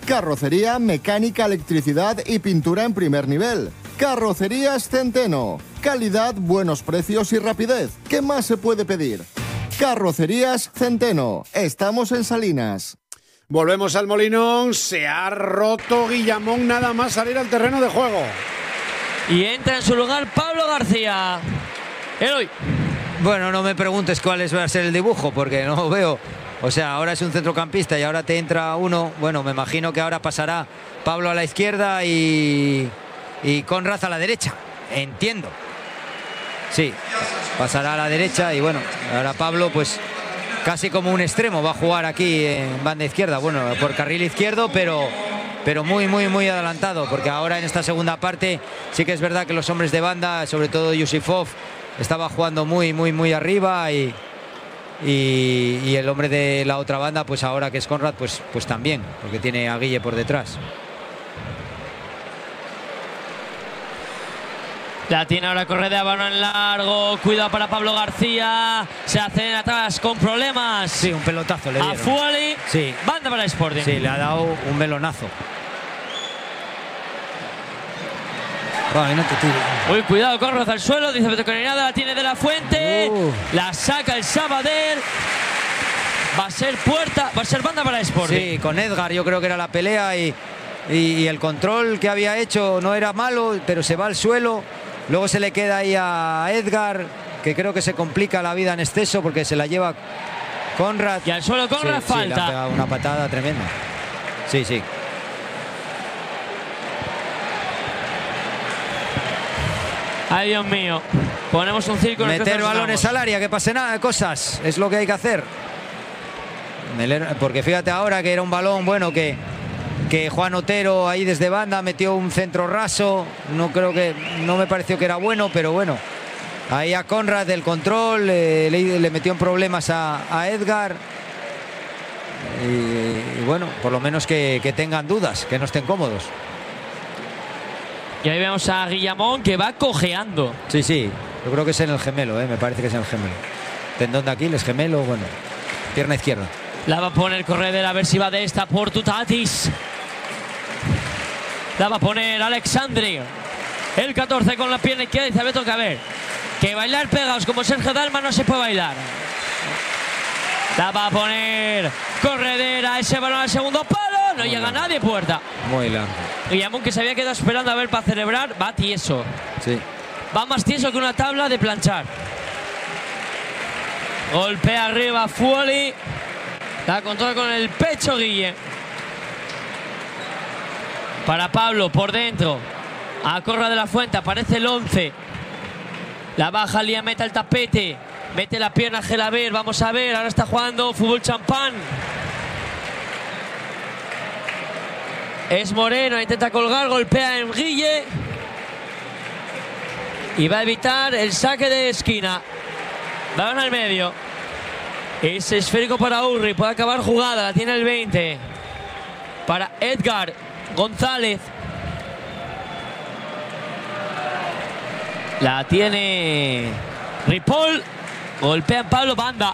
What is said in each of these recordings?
Carrocería, mecánica, electricidad y pintura en primer nivel. Carrocerías Centeno. Calidad, buenos precios y rapidez. ¿Qué más se puede pedir? Carrocerías Centeno. Estamos en Salinas. Volvemos al Molinón. Se ha roto Guillamón nada más salir al terreno de juego. Y entra en su lugar Pablo García. Eloy. Bueno, no me preguntes cuál va a ser el dibujo, porque no veo. O sea, ahora es un centrocampista y ahora te entra uno. Bueno, me imagino que ahora pasará Pablo a la izquierda y Conrad a la derecha. Entiendo. Sí, pasará a la derecha y bueno, ahora Pablo pues casi como un extremo va a jugar aquí en banda izquierda. Bueno, por carril izquierdo, pero muy adelantado, porque ahora en esta segunda parte sí que es verdad que los hombres de banda, sobre todo Yusifov, estaba jugando muy arriba y el hombre de la otra banda, pues ahora que es Conrad, pues también, porque tiene a Guille por detrás. La tiene ahora Correa, balón largo, cuidado para Pablo García, se hace atrás con problemas. Sí, un pelotazo le dieron. A Fuali, sí. Banda para Sporting. Sí, le ha dado un melonazo. Ay, no te tires. Uy, cuidado, Conrad al suelo, dice Beto Coronada, la tiene de la Fuente, la saca el Sabadell. Va a ser puerta, va a ser banda para Sporting. Sí, con Edgar yo creo que era la pelea y el control que había hecho no era malo, pero se va al suelo. Luego se le queda ahí a Edgar, que creo que se complica la vida en exceso porque se la lleva Conrad. Y al suelo Conrad, falta. Sí, le ha pegado una patada tremenda. Sí. Ay, Dios mío. Ponemos un círculo. Meter balones al área, que pase nada de cosas. Es lo que hay que hacer. Porque fíjate ahora que era un balón bueno que Juan Otero ahí desde banda metió un centro raso. No me pareció que era bueno, pero bueno. Ahí a Conrad del control, le metió en problemas a Edgar. Y bueno, por lo menos que tengan dudas, que no estén cómodos. Y ahí vemos a Guillamón que va cojeando. Sí, yo creo que es en el gemelo, me parece que es en el gemelo. Tendón de Aquiles, gemelo, bueno, pierna izquierda. La va a poner Corredera, a ver si va de esta por Tutatis. La va a poner Alexandri. El 14 con la pierna izquierda. Dice Beto que a ver, que bailar pegados como Sergio Dalma no se puede bailar. La va a poner Corredera, ese balón al segundo palo. No llega nadie, puerta. Muy largo. Guillamón, que se había quedado esperando a ver para celebrar, va tieso. Sí. Va más tieso que una tabla de planchar. Golpea arriba Fuoli. La controla con el pecho Guille. Para Pablo, por dentro. A Corra de la Fuente, aparece el 11. La baja, Lía, mete el tapete. Mete la pierna Gelaber, vamos a ver. Ahora está jugando fútbol champán. Es Moreno, intenta colgar, golpea en Guille. Y va a evitar el saque de esquina. Balón al medio. Es esférico para Urri, puede acabar jugada, la tiene el 20. Para Edgar González. La tiene Ripoll. Golpea en Pablo, banda.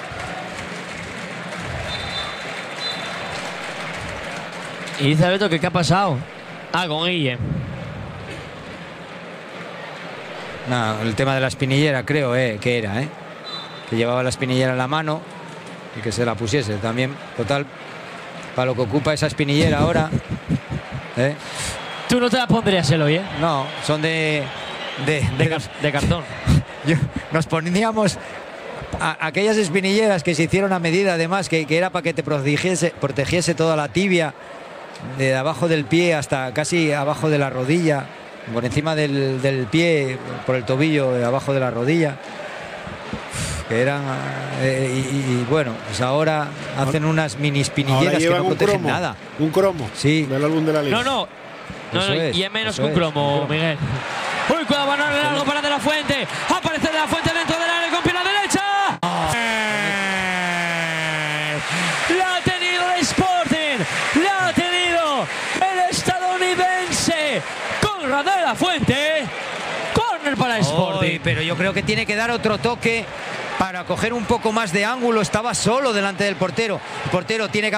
Y dice Beto que qué ha pasado. Con Guille. No, el tema de la espinillera creo que era, que llevaba la espinillera en la mano y que se la pusiese también. Total, para lo que ocupa esa espinillera ahora. Tú no te la pondrías, Eloy, No, son de cartón. Nos poníamos aquellas espinilleras que se hicieron a medida, además, que era para que te protegiese toda la tibia, de abajo del pie hasta casi abajo de la rodilla, por encima del pie, por el tobillo, abajo de la rodilla. Que eran y bueno, pues ahora hacen unas mini espinilleras que no protegen nada. Un cromo. Sí. Del álbum de la Liga. No, y es menos que un cromo, Miguel. Uy, cuidado, balón largo para De la Fuente. Aparece De la Fuente dentro del área con pierna derecha. La ha tenido el Sporting. La ha tenido el estadounidense. Conrad De la Fuente. Córner para Sporting. Pero yo creo que tiene que dar otro toque para coger un poco más de ángulo. Estaba solo delante del portero. El portero tiene que